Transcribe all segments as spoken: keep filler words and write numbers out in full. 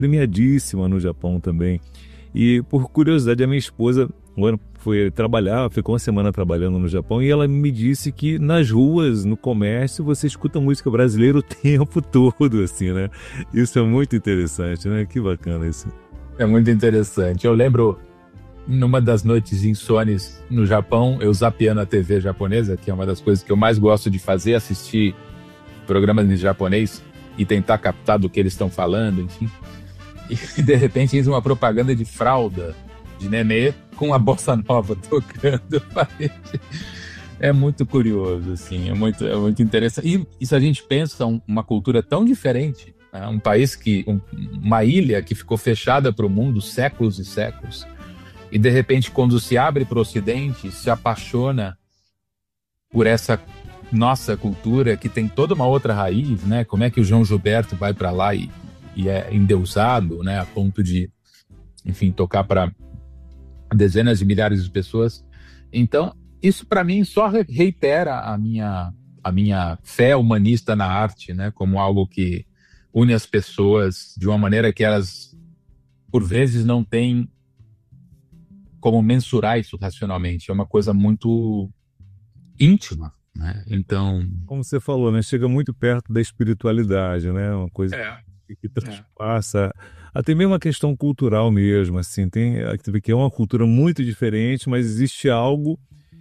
premiadíssima no Japão também. E por curiosidade, a minha esposa foi trabalhar, ficou uma semana trabalhando no Japão e ela me disse que nas ruas, no comércio, você escuta música brasileira o tempo todo, assim, né? Isso é muito interessante, né? Que bacana isso. É muito interessante. Eu lembro, numa das noites insones no Japão, eu zapeando a T V japonesa, que é uma das coisas que eu mais gosto de fazer, assistir programas em japonês e tentar captar do que eles estão falando, enfim. E de repente entra uma propaganda de fralda de nenê com a bossa nova tocando. É muito curioso, assim, é muito, é muito interessante. E, e se a gente pensa um, uma cultura tão diferente, né? Um país que, um, uma ilha que ficou fechada para o mundo séculos e séculos, e de repente quando se abre para o Ocidente, se apaixona por essa nossa cultura que tem toda uma outra raiz, né? Como é que o João Gilberto vai para lá e, e é endeusado, né? A ponto de, enfim, tocar para dezenas de milhares de pessoas. Então, isso para mim só reitera a minha, a minha fé humanista na arte, né? Como algo que une as pessoas de uma maneira que elas, por vezes, não têm como mensurar isso racionalmente. É uma coisa muito íntima, né? Então... Como você falou, né? Chega muito perto da espiritualidade, né? Uma coisa É, que, que transpassa... Até mesmo uma questão cultural mesmo, assim. Tem, que é uma cultura muito diferente, mas existe algo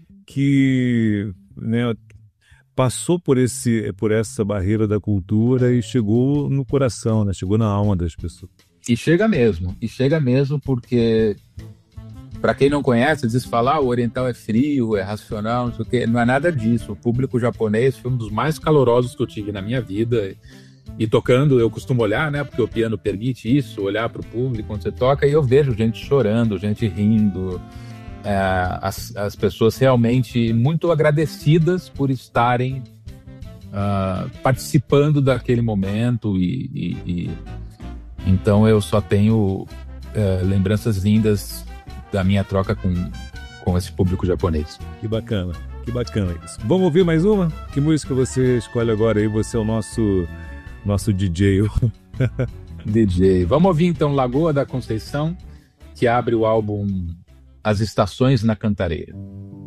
que, né, passou por, esse, por essa barreira da cultura e chegou no coração, né? Chegou na alma das pessoas. E chega mesmo, e chega mesmo porque, para quem não conhece, às vezes fala, ah, o oriental é frio, é racional, não sei o quê. Não é nada disso. O público japonês foi um dos mais calorosos que eu tive na minha vida. E tocando, eu costumo olhar, né? Porque o piano permite isso, olhar para o público quando você toca, e eu vejo gente chorando, gente rindo. É, as, as pessoas realmente muito agradecidas por estarem uh, participando daquele momento e, e, e então eu só tenho uh, lembranças lindas da minha troca com, com esse público japonês. Que bacana, que bacana isso. Vamos ouvir mais uma? Que música você escolhe agora aí? Você é o nosso, nosso D J. D J. Vamos ouvir então Lagoa da Conceição, que abre o álbum As Estações na Cantareira.